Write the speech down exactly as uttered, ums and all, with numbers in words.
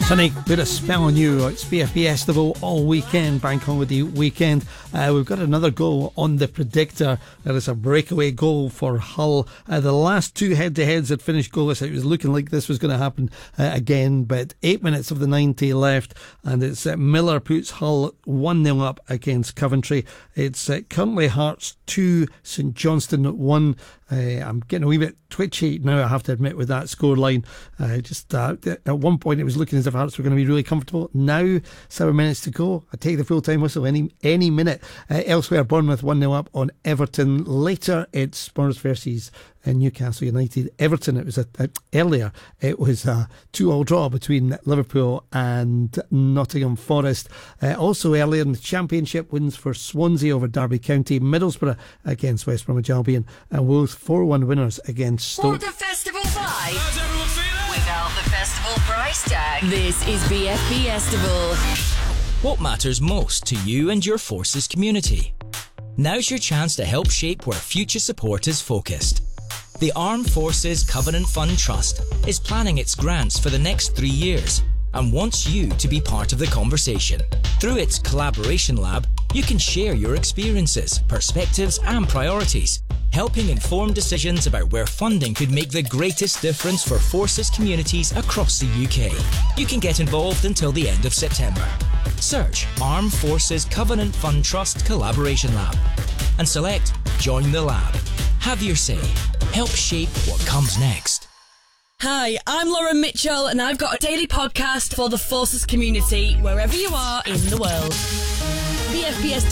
Sunny, put a spell on you. It's B F B Estival all weekend, bank holiday weekend. Uh, we've got another goal on the predictor. There is a breakaway goal for Hull. Uh, the last two head-to-heads had finished goalless. It was looking like this was going to happen uh, again, but eight minutes of the ninety left, and it's uh, Miller puts Hull one nil up against Coventry. It's uh, currently Hearts two, St Johnstone one. Uh, I'm getting a wee bit twitchy now, I have to admit, with that scoreline. Uh, just uh, at one point it was looking as if Hearts were going to be really comfortable. Now, seven minutes to go. I take the full-time whistle any any minute. Uh, elsewhere, Bournemouth one nil up on Everton. Later, it's Spurs versus uh, Newcastle United. Everton, it was a, a, earlier, it was a two all draw between Liverpool and Nottingham Forest. Uh, also earlier in the Championship, wins for Swansea over Derby County. Middlesbrough against West Bromwich Albion, and Wolves four one winners against Stoke. For the festival vibe, without the festival price tag, this is B F B Estival. What matters most to you and your Forces community? Now's your chance to help shape where future support is focused. The Armed Forces Covenant Fund Trust is planning its grants for the next three years and wants you to be part of the conversation. Through its Collaboration Lab, you can share your experiences, perspectives and priorities, helping inform decisions about where funding could make the greatest difference for Forces communities across the U K. You can get involved until the end of September. Search Armed Forces Covenant Fund Trust Collaboration Lab and select Join the Lab. Have your say. Help shape what comes next. Hi, I'm Lauren Mitchell and I've got a daily podcast for the Forces community wherever you are in the world. B F B S